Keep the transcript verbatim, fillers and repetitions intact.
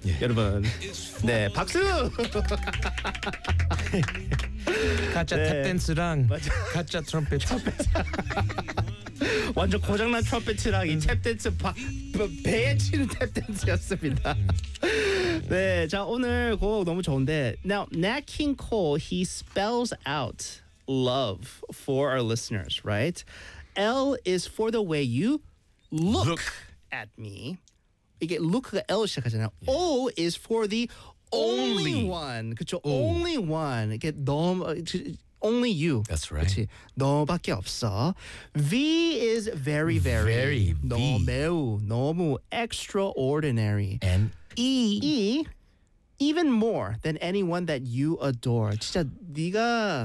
예. 여러분, 네 박수. 가짜 네. 탭댄스랑 맞아. 가짜 트럼펫. 완전 고장난 트럼펫이랑 이 탭댄스 바, 배에 치는 탭댄스였습니다. 네, 자 오늘 곡 너무 좋은데 now Nat King Cole he spells out love for our listeners, right? L is for the way you look, Look. at me. 이게 look가 L 시작하잖아요. O is for the only, Only. one. 그렇죠? 오. only one. 이게 너무 only you. That's right. 그렇지. 너밖에 없어. V is very very. Very, 너무 V. 매우 너무 extraordinary. And E. E even more than anyone that you adore. 진짜 네가